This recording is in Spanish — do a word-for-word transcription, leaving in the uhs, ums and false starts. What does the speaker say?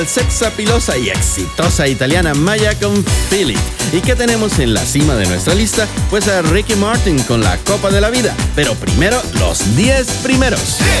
sexapilosa y exitosa italiana Maya con Feel It. ¿Y qué tenemos en la cima de nuestra lista? Pues a Ricky Martin con La Copa de la Vida. Pero primero, los diez primeros.